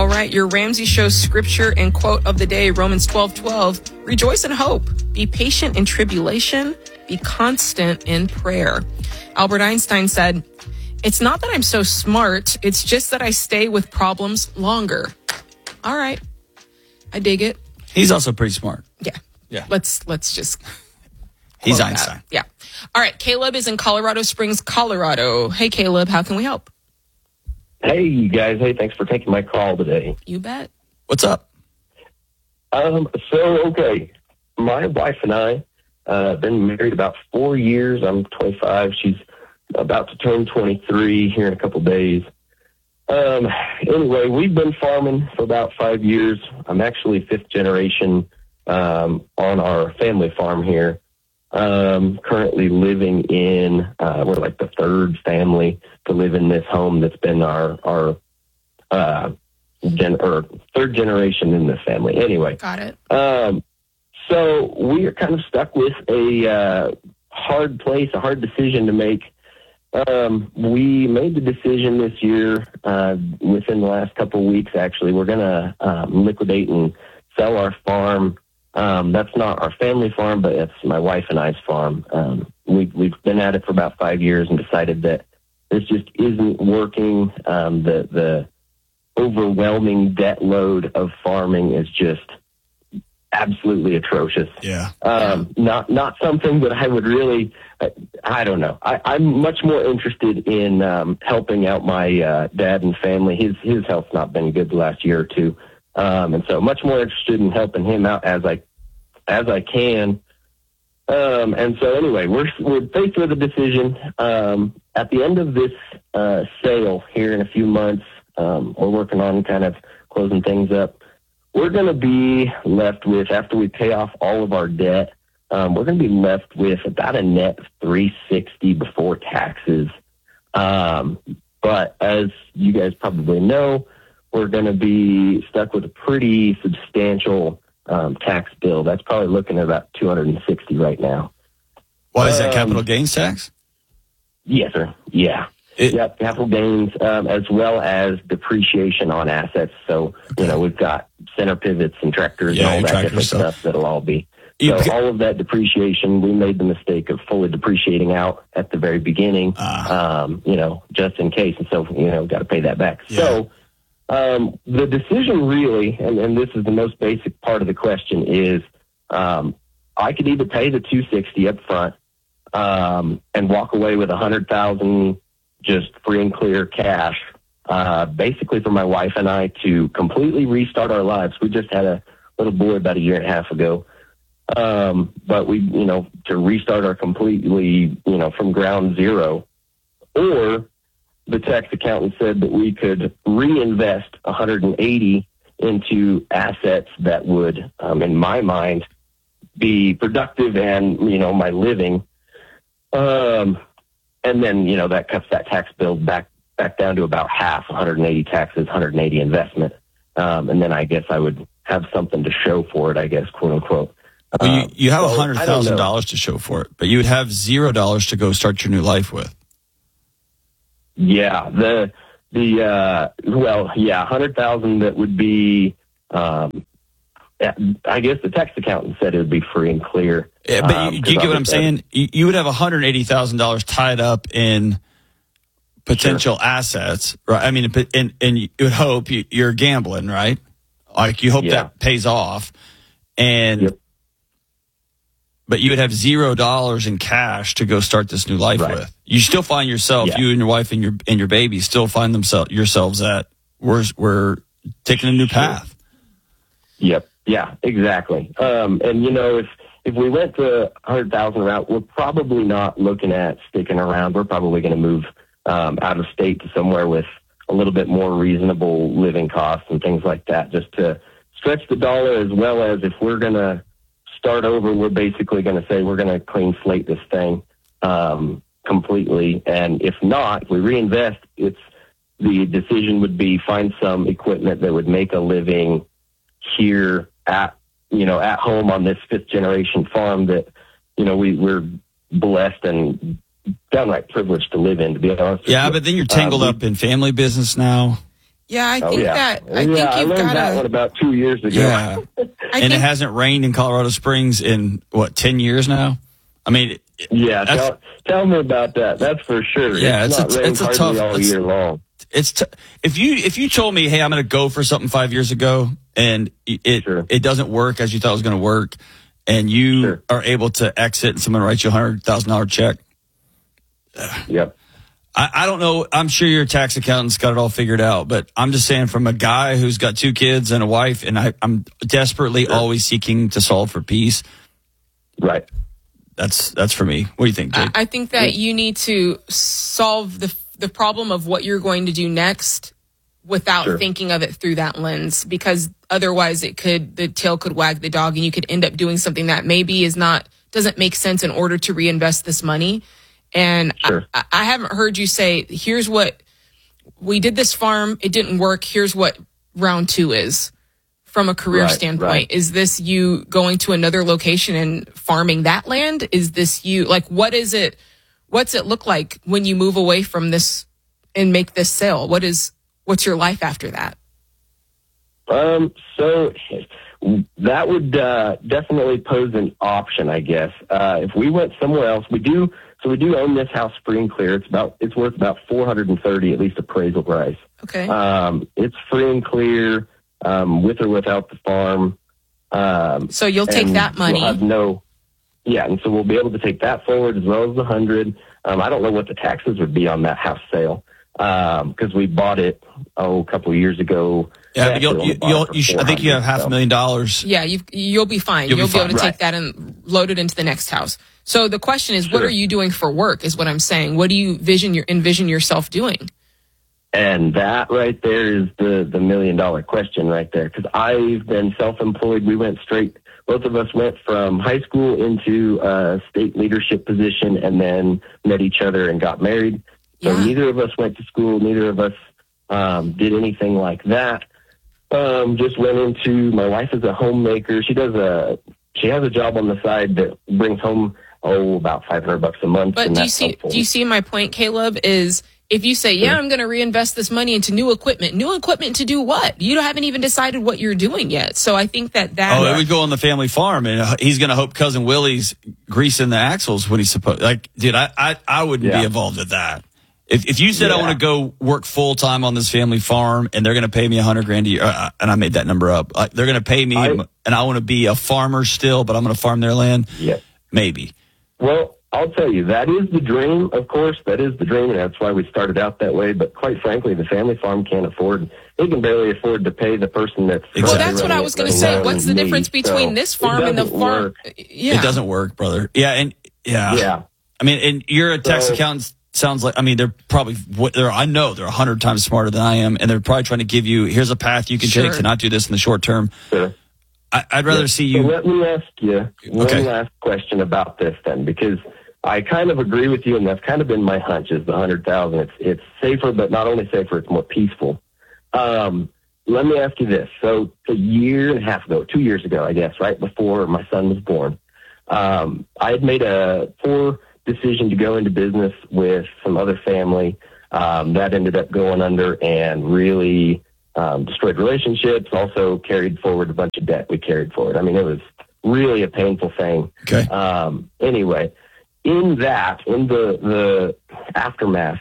All right, your Ramsey Show scripture and quote of the day, Romans 12:12. Rejoice in hope. Be patient in tribulation. Be constant in prayer. Albert Einstein said, "It's not that I'm so smart. It's just that I stay with problems longer." All right. I dig it. He's also pretty smart. Yeah. Let's just. He's Einstein. Yeah. All right. Caleb is in Colorado Springs, Colorado. Hey, Caleb, how can we help? Hey, you guys. Hey, thanks for taking my call today. You bet. What's up? Okay. My wife and I been married about 4 years. I'm 25. She's about to turn 23 here in a couple days. Anyway, we've been farming for about 5 years. I'm actually fifth generation on our family farm here. Currently living in, we're like the third family to live in this home that's been our third generation in this family. Anyway. Got it. So we are kind of stuck with a hard place, a hard decision to make. We made the decision this year, within the last couple of weeks, actually. We're going to liquidate and sell our farm. That's not our family farm, but it's my wife and I's farm. We've been at it for about 5 years and decided that this just isn't working. The overwhelming debt load of farming is just absolutely atrocious. Yeah. Not something that I would really, I don't know. I'm much more interested in helping out my dad and family. His health's not been good the last year or two. And so much more interested in helping him out as I can. And so anyway, we're faced with a decision. At the end of this sale here in a few months, we're working on kind of closing things up. We're going to be left with, after we pay off all of our debt, we're going to be left with about a net of $360 before taxes. But as you guys probably know, we're going to be stuck with a pretty substantial tax bill. That's probably looking at about $260 right now. Why is that capital gains tax? Yes, sir. Yeah. Yep, capital gains, as well as depreciation on assets. So, we've got center pivots and tractors and all that different stuff that'll all be. So all of that depreciation, we made the mistake of fully depreciating out at the very beginning, just in case. And so, got to pay that back. Yeah. So the decision really, and this is the most basic part of the question, is I could either pay the $260 up front and walk away with $100,000 just free and clear cash, basically for my wife and I to completely restart our lives. We just had a little boy about a year and a half ago. But we, to restart our completely, from ground zero. Or the tax accountant said that we could reinvest $180 into assets that would, in my mind, be productive and, my living. And then, that cuts that tax bill back down to about half, 180 taxes, 180 investment. And then I guess I would have something to show for it, I guess, quote unquote. Well, you have $100,000 to show for it, but you would have $0 to go start your new life with. Yeah, $100,000 that would be, I guess the tax accountant said it would be free and clear. Yeah, but do you get what I'm saying? You would have $180,000 tied up in potential assets, right? I mean, and you would hope you're gambling, right? Like you hope that pays off, and but you would have $0 in cash to go start this new life with. You still find yourself, you and your wife and your baby still find yourselves at we're taking a new path. Yep. Yeah, exactly. And if we went the 100,000 route, we're probably not looking at sticking around. We're probably going to move out of state to somewhere with a little bit more reasonable living costs and things like that, just to stretch the dollar, as well as if we're going to start over, we're basically going to say we're going to clean slate this thing completely. And if not, if we reinvest, the decision would be find some equipment that would make a living here at home on this fifth generation farm that, we're blessed and downright privileged to live in, to be honest. Yeah, but then you're tangled up in family business now. Yeah, I think that. I think I learned that one about 2 years ago. Yeah, and it hasn't rained in Colorado Springs in 10 years now. I mean, tell me about that. That's for sure. Yeah, it's a tough all year long. If you told me, hey, I'm going to go for something 5 years ago, and it doesn't work as you thought it was going to work, and you are able to exit, and someone writes you $100,000 check. Yep. I don't know. I'm sure your tax accountant's got it all figured out, but I'm just saying, from a guy who's got 2 kids and a wife, and I'm desperately always seeking to solve for peace. Right. That's for me. What do you think, Jake? I think that you need to solve the problem of what you're going to do next without thinking of it through that lens, because otherwise the tail could wag the dog, and you could end up doing something that maybe doesn't make sense in order to reinvest this money. And I haven't heard you say, here's what we did, this farm, it didn't work. Here's what round 2 is from a career standpoint. Right. Is this you going to another location and farming that land? Is this you, like, what's it look like when you move away from this and make this sale? What's your life after that? So that would definitely pose an option, I guess. If we went somewhere else, we do own this house free and clear. It's worth about $430, at least appraisal price. Okay. It's free and clear, with or without the farm. So you'll take that money. And so we'll be able to take that forward as well as the 100. I don't know what the taxes would be on that house sale, because we bought it a couple of years ago. Yeah, I think you have $500,000. Yeah, you'll be fine. You'll be able to take that and load it into the next house. So the question is, what are you doing for work, is what I'm saying. What do you envision yourself doing? And that right there is the $1 million question right there. Because I've been self-employed. Both of us went from high school into a state leadership position, and then met each other and got married. So neither of us went to school. Neither of us did anything like that. Just went into, my wife is a homemaker. She has a job on the side that brings home about $500 a month. But do you see my point, Caleb? Is if you say, I'm going to reinvest this money into new equipment to do what? You haven't even decided what you're doing yet. So I think that it would go on the family farm, and he's going to hope Cousin Willie's greasing the axles when he's supposed. Like, dude, I wouldn't be involved with that. If you said I want to go work full time on this family farm, and they're going to pay me $100,000 a year, and I made that number up, they're going to pay me, and I want to be a farmer still, but I'm going to farm their land. Yeah, maybe. Well, I'll tell you, that is the dream. Of course, that is the dream, and that's why we started out that way. But quite frankly, the family farm can't afford. They can barely afford to pay the person that's. Well, that's what I was going to say. What's the difference between this farm and the farm? Yeah. It doesn't work, brother. Yeah. I mean, and you're a tax accountant. Sounds like, I mean, I know they're 100 times smarter than I am, and they're probably trying to give you, here's a path you can take to not do this in the short term. Sure. I'd rather see you. So let me ask you one last question about this then, because I kind of agree with you, and that's kind of been my hunch, is the 100,000. It's safer, but not only safer, it's more peaceful. Let me ask you this. So a year and a half ago, 2 years ago, I guess, right before my son was born, I had made a poor decision to go into business with some other family that ended up going under and really destroyed relationships, also carried forward a bunch of debt we carried forward. I mean, it was really a painful thing. Okay. Anyway, in the aftermath,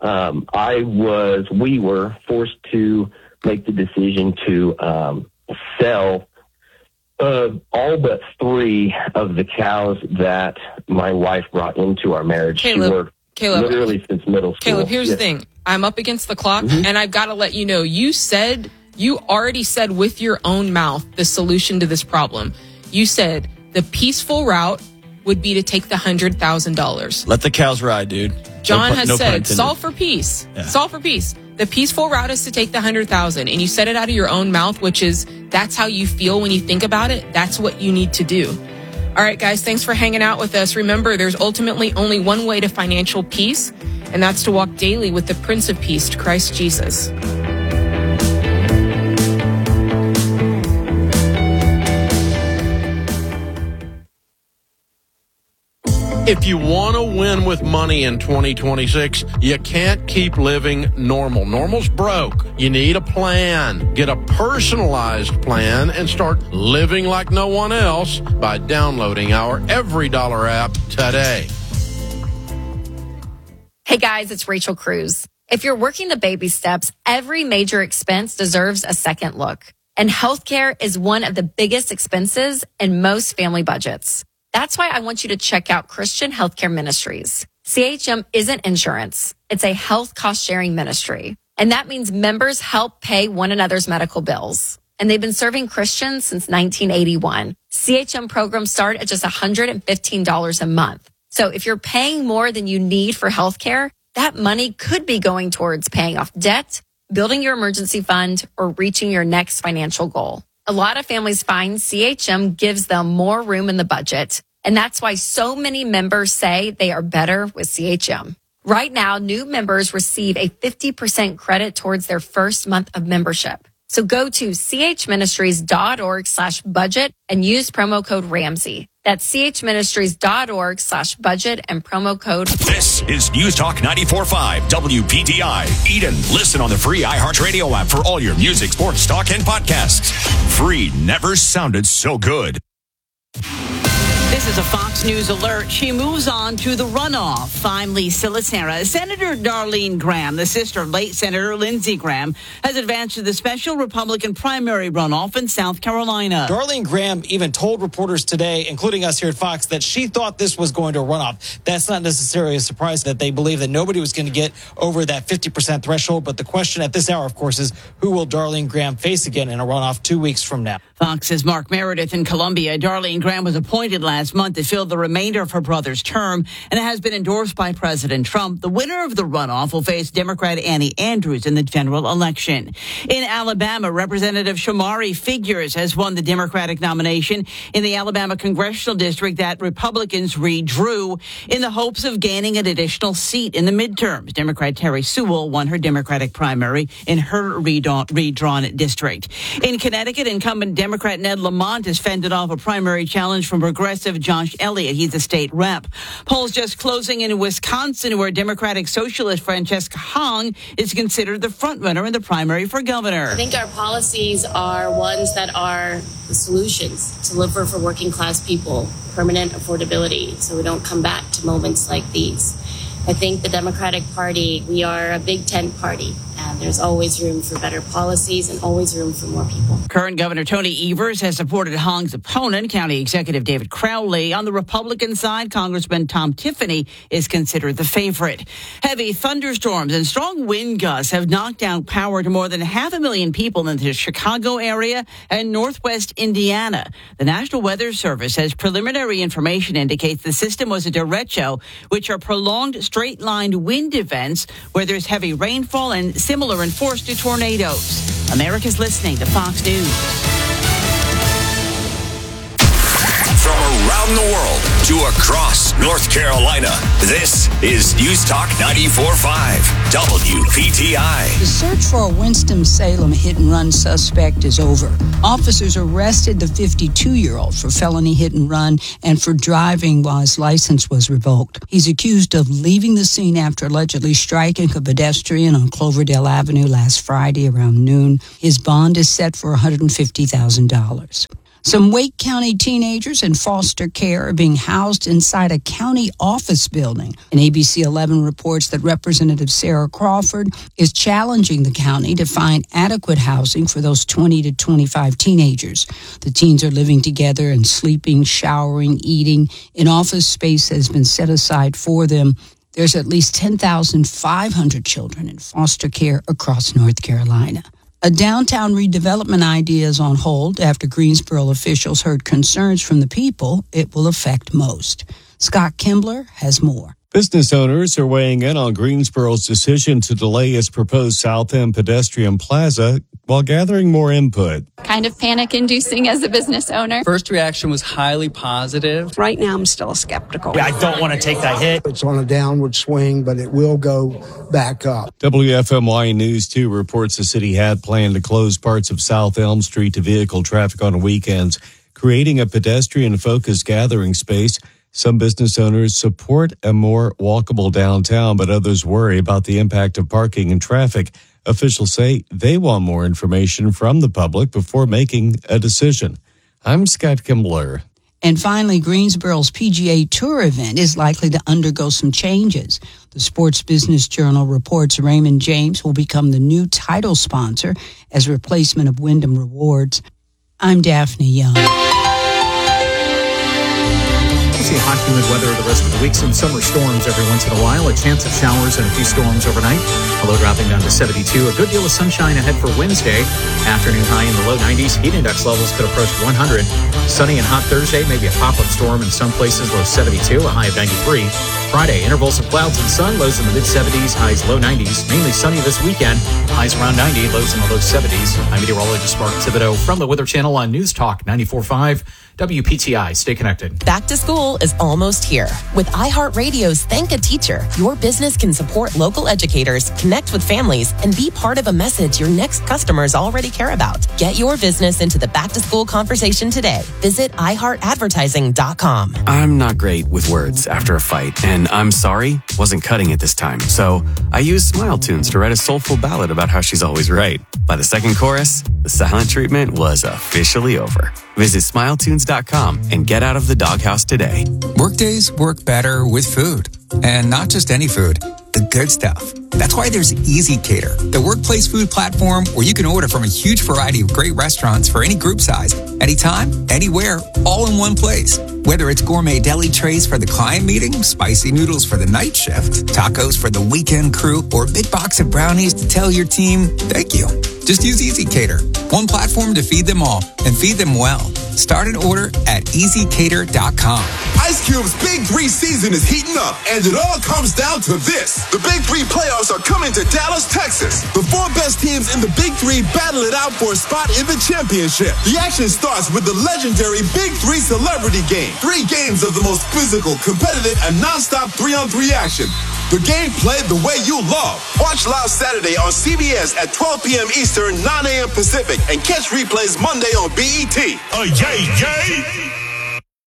we were forced to make the decision to sell all but 3 of the cows that my wife brought into our marriage. Caleb, literally since middle school. Caleb, here's the thing. I'm up against the clock, and I've got to let you know, you already said with your own mouth the solution to this problem. You said the peaceful route would be to take the $100,000. Let the cows ride, dude. John has said, solve for peace. Yeah. Solve for peace. The peaceful route is to take the $100,000, and you said it out of your own mouth, which is, that's how you feel when you think about it. That's what you need to do. All right, guys, thanks for hanging out with us. Remember, there's ultimately only one way to financial peace, and that's to walk daily with the Prince of Peace, Christ Jesus. If you want to win with money in 2026, you can't keep living normal. Normal's broke. You need a plan. Get a personalized plan and start living like no one else by downloading our EveryDollar app today. Hey guys, it's Rachel Cruz. If you're working the baby steps, every major expense deserves a second look. And healthcare is one of the biggest expenses in most family budgets. That's why I want you to check out Christian Healthcare Ministries. CHM isn't insurance. It's a health cost sharing ministry. And that means members help pay one another's medical bills. And they've been serving Christians since 1981. CHM programs start at just $115 a month. So if you're paying more than you need for healthcare, that money could be going towards paying off debt, building your emergency fund, or reaching your next financial goal. A lot of families find CHM gives them more room in the budget, and that's why so many members say they are better with CHM. Right now, new members receive a 50% credit towards their first month of membership. So go to chministries.org/budget and use promo code Ramsey. That's chministries.org/budget and promo code. This is News Talk 94.5 WPTI. Eden, listen on the free iHeartRadio app for all your music, sports, talk, and podcasts. Free never sounded so good. This is a Fox News alert. She moves on to the runoff. I'm Lisa Lacera. Senator Darlene Graham, the sister of late Senator Lindsey Graham, has advanced to the special Republican primary runoff in South Carolina. Darlene Graham even told reporters today, including us here at Fox, that she thought this was going to run off. That's not necessarily a surprise that they believe that nobody was going to get over that 50% threshold. But the question at this hour, of course, is who will Darlene Graham face again in a runoff 2 weeks from now? Fox's Mark Meredith in Columbia. Darlene Graham was appointed last month to fill the remainder of her brother's term, and it has been endorsed by President Trump. The winner of the runoff will face Democrat Annie Andrews in the general election. In Alabama, Representative Shamari Figures has won the Democratic nomination in the Alabama congressional district that Republicans redrew in the hopes of gaining an additional seat in the midterms. Democrat Terry Sewell won her Democratic primary in her redrawn district. In Connecticut, incumbent Democrat Ned Lamont has fended off a primary challenge from progressive Josh Elliott. He's a state rep. Polls just closing in Wisconsin, where Democratic Socialist Francesca Hong is considered the frontrunner in the primary for governor. I think our policies are ones that are the solutions to deliver for working class people, permanent affordability, so we don't come back to moments like these. I think the Democratic Party, we are a big tent party, and there's always room for better policies and always room for more people. Current Governor Tony Evers has supported Hong's opponent, County Executive David Crowley. On the Republican side, Congressman Tom Tiffany is considered the favorite. Heavy thunderstorms and strong wind gusts have knocked out power to more than 500,000 people in the Chicago area and northwest Indiana. The National Weather Service says preliminary information indicates the system was a derecho, which are prolonged straight-lined wind events where there's heavy rainfall and similar in force to tornadoes. America's listening to Fox News. From around the world to across North Carolina, this is News Talk 94.5 WPTI. The search for a Winston-Salem hit-and-run suspect is over. Officers arrested the 52-year-old for felony hit-and-run and for driving while his license was revoked. He's accused of leaving the scene after allegedly striking a pedestrian on Cloverdale Avenue last Friday around noon. His bond is set for $150,000. Some Wake County teenagers in foster care are being housed inside a county office building. And ABC 11 reports that Representative Sarah Crawford is challenging the county to find adequate housing for those 20 to 25 teenagers. The teens are living together and sleeping, showering, eating. An office space has been set aside for them. There's at least 10,500 children in foster care across North Carolina. A downtown redevelopment idea is on hold after Greensboro officials heard concerns from the people it will affect most. Scott Kimbler has more. Business owners are weighing in on Greensboro's decision to delay its proposed South End pedestrian plaza while gathering more input. Kind of panic-inducing as a business owner. First reaction was highly positive. Right now, I'm still skeptical. I don't want to take that hit. It's on a downward swing, but it will go back up. WFMY News 2 reports the city had planned to close parts of South Elm Street to vehicle traffic on weekends, creating a pedestrian-focused gathering space. Some business owners support a more walkable downtown, but others worry about the impact of parking and traffic. Officials say they want more information from the public before making a decision. I'm Scott Kimbler. And finally, Greensboro's PGA Tour event is likely to undergo some changes. The Sports Business Journal reports Raymond James will become the new title sponsor as replacement of Wyndham Rewards. I'm Daphne Young. See hot, humid weather the rest of the week. Some summer storms every once in a while. A chance of showers and a few storms overnight. A low dropping down to 72. A good deal of sunshine ahead for Wednesday. Afternoon high in the low 90s. Heat index levels could approach 100. Sunny and hot Thursday. Maybe a pop-up storm in some places. Low 72. A high of 93. Friday, intervals of clouds and sun. Lows in the mid-70s. Highs low 90s. Mainly sunny this weekend. Highs around 90. Lows in the low 70s. I'm meteorologist Mark Thibodeau from the Weather Channel on News Talk 94.5 WPTI. Stay connected. Back to school is almost here. With iHeartRadio's Thank a Teacher, your business can support local educators, connect with families, and be part of a message your next customers already care about. Get your business into the back to school conversation today. Visit iHeartAdvertising.com. I'm not great with words after a fight, and I'm sorry wasn't cutting it this time. So I used Smile Tunes to write a soulful ballad about how she's always right. By the second chorus, the silent treatment was officially over. Visit SmileTunes.com and get out of the doghouse today. Workdays work better with food. And not just any food, the good stuff. That's why there's Easy Cater, the workplace food platform where you can order from a huge variety of great restaurants for any group size, anytime, anywhere, all in one place. Whether it's gourmet deli trays for the client meeting, spicy noodles for the night shift, tacos for the weekend crew, or a big box of brownies to tell your team, thank you. Just use Easy Cater, one platform to feed them all and feed them well. Start an order at EasyCater.com. Ice Cube's Big 3 season is heating up, and it all comes down to this. The Big 3 playoffs are coming to Dallas, Texas. The 4 best teams in the Big 3 battle it out for a spot in the championship. The action starts with the legendary Big 3 Celebrity Game. 3 games of the most physical, competitive, and non-stop 3-on-3 action. The game played the way you love. Watch live Saturday on CBS at 12 p.m. Eastern, 9 a.m. Pacific, and catch replays Monday on BET. Yay, yay!